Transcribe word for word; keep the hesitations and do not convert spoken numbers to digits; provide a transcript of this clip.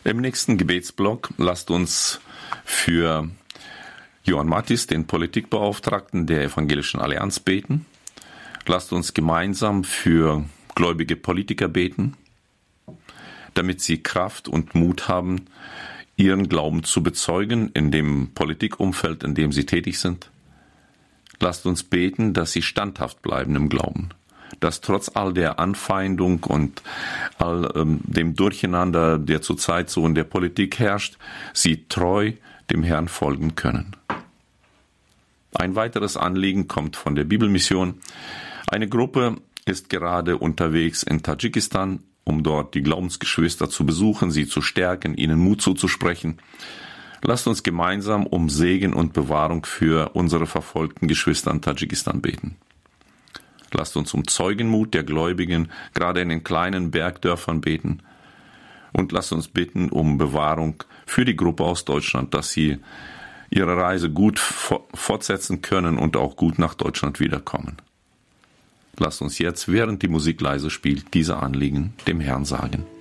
Im nächsten Gebetsblock lasst uns für Johann Mattis, den Politikbeauftragten der Evangelischen Allianz, beten. Lasst uns gemeinsam für gläubige Politiker beten, damit sie Kraft und Mut haben, ihren Glauben zu bezeugen in dem Politikumfeld, in dem sie tätig sind. Lasst uns beten, dass sie standhaft bleiben im Glauben, dass trotz all der Anfeindung und all ähm, dem Durcheinander, der zurzeit so in der Politik herrscht, sie treu dem Herrn folgen können. Ein weiteres Anliegen kommt von der Bibelmission. Eine Gruppe ist gerade unterwegs in Tadschikistan, um dort die Glaubensgeschwister zu besuchen, sie zu stärken, ihnen Mut zuzusprechen. Lasst uns gemeinsam um Segen und Bewahrung für unsere verfolgten Geschwister in Tadschikistan beten. Lasst uns um Zeugenmut der Gläubigen, gerade in den kleinen Bergdörfern, beten. Und lasst uns bitten um Bewahrung für die Gruppe aus Deutschland, dass sie ihre Reise gut fortsetzen können und auch gut nach Deutschland wiederkommen. Lasst uns jetzt, während die Musik leise spielt, diese Anliegen dem Herrn sagen.